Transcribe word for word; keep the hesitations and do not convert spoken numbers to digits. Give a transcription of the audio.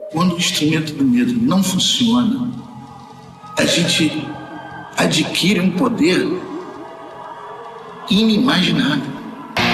Quando o instrumento do medo não funciona, a gente adquire um poder inimaginável.